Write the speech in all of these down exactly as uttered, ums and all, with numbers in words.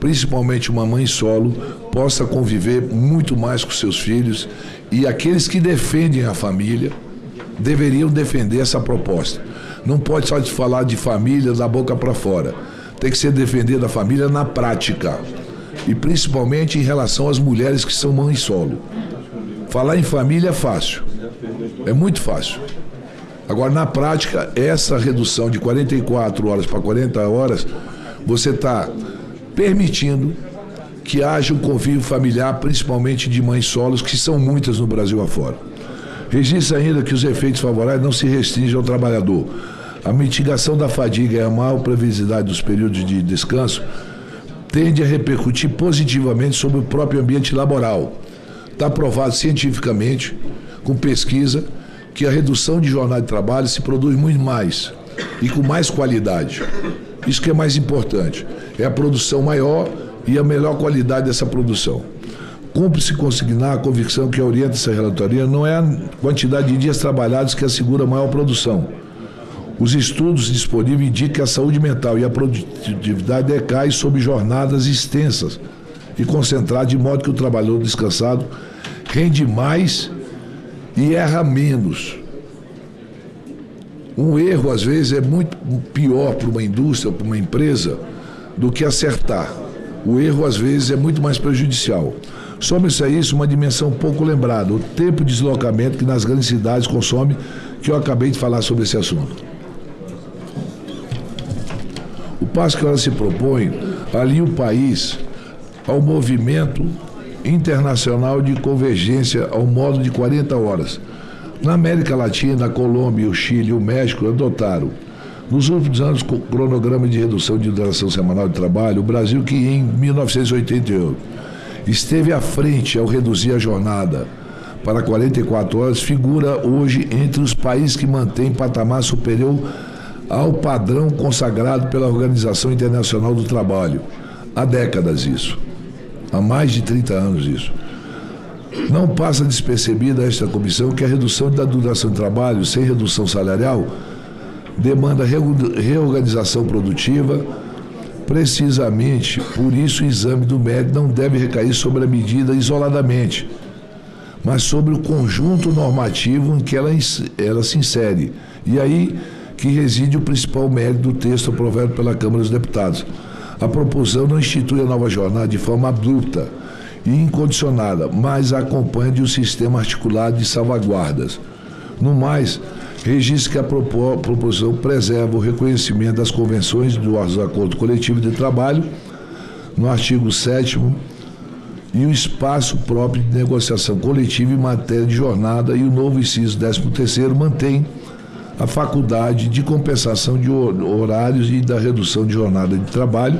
principalmente uma mãe solo, possa conviver muito mais com seus filhos, e aqueles que defendem a família deveriam defender essa proposta. Não pode só falar de família da boca para fora. Tem que ser defender a família na prática. E principalmente em relação às mulheres que são mães solo. Falar em família é fácil. É muito fácil. Agora, na prática, essa redução de quarenta e quatro horas para quarenta horas, você está permitindo que haja um convívio familiar, principalmente de mães solos, que são muitas no Brasil afora. Registra ainda que os efeitos favoráveis não se restringem ao trabalhador. A mitigação da fadiga e a maior previsibilidade dos períodos de descanso tende a repercutir positivamente sobre o próprio ambiente laboral. Está provado cientificamente, com pesquisa, que a redução de jornada de trabalho se produz muito mais e com mais qualidade. Isso que é mais importante. É a produção maior e a melhor qualidade dessa produção. Cumpre-se consignar a convicção que orienta essa relatoria não é a quantidade de dias trabalhados que assegura a maior produção. Os estudos disponíveis indicam que a saúde mental e a produtividade decaem sob jornadas extensas e concentradas, de modo que o trabalhador descansado rende mais e erra menos. Um erro, às vezes, é muito pior para uma indústria, para uma empresa, do que acertar. O erro, às vezes, é muito mais prejudicial. Soma-se a isso uma dimensão pouco lembrada, o tempo de deslocamento que nas grandes cidades consome, que eu acabei de falar sobre esse assunto. O passo que ela se propõe alia o país ao movimento internacional de convergência ao modo de quarenta horas. Na América Latina, a Colômbia, o Chile e o México adotaram, nos últimos anos, o cronograma de redução de duração semanal de trabalho. O Brasil, que em mil novecentos e oitenta e oito esteve à frente ao reduzir a jornada para quarenta e quatro horas, figura hoje entre os países que mantêm patamar superior ao padrão consagrado pela Organização Internacional do Trabalho. Há décadas isso. Há mais de trinta anos isso. Não passa despercebida esta comissão que a redução da duração de trabalho sem redução salarial demanda reorganização produtiva. Precisamente por isso o exame do mérito não deve recair sobre a medida isoladamente, mas sobre o conjunto normativo em que ela, ela se insere. E aí que reside o principal mérito do texto aprovado pela Câmara dos Deputados. A proposição não institui a nova jornada de forma abrupta e incondicionada, mas a acompanha de um sistema articulado de salvaguardas. No mais, registra que a proposição preserva o reconhecimento das convenções dos acordos coletivos de trabalho, no artigo sétimo, e o espaço próprio de negociação coletiva em matéria de jornada, e o novo inciso décimo terceiro mantém a faculdade de compensação de horários e da redução de jornada de trabalho.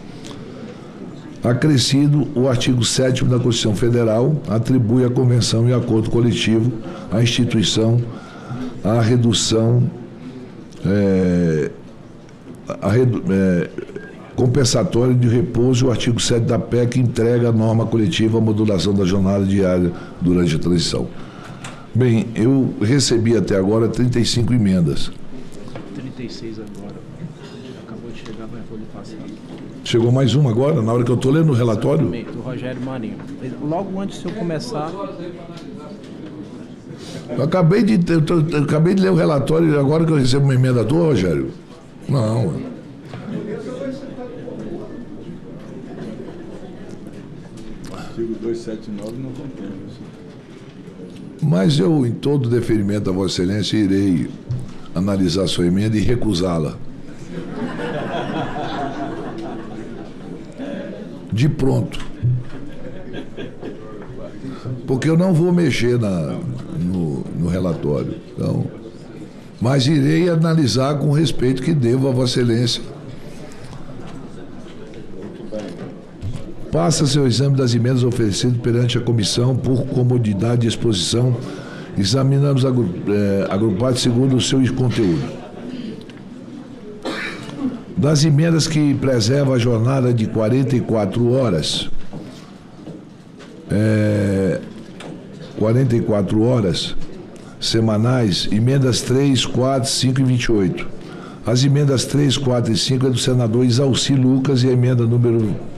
Acrescido, o artigo sétimo da Constituição Federal atribui à convenção e acordo coletivo à instituição a redução é, a redu, é, compensatória de repouso. O artigo sete da P E C entrega a norma coletiva a modulação da jornada diária durante a transição. Bem, eu recebi até agora trinta e cinco emendas. trinta e seis agora. Acabou de chegar, vai poder passar. Chegou mais uma agora, na hora que eu estou lendo o relatório? Do Rogério Marinho. Logo antes de eu começar... Eu acabei de, eu, tô, eu acabei de ler o relatório e agora que eu recebo uma emenda tua, Rogério? Não. Artigo duzentos e setenta e nove não contém isso. Mas eu, em todo deferimento a Vossa Excelência, irei analisar a sua emenda e recusá-la. De pronto. Porque eu não vou mexer na, no, no relatório. Então, mas irei analisar com o respeito que devo a Vossa Excelência. Passa seu exame das emendas oferecidas perante a comissão por comodidade de exposição. Examinamos agru, é, agrupados segundo o seu conteúdo. Das emendas que preservam a jornada de quarenta e quatro horas, é, quarenta e quatro horas semanais, emendas três, quatro, cinco e vinte e oito. As emendas três, quatro e cinco é do senador Isalci Lucas e a emenda número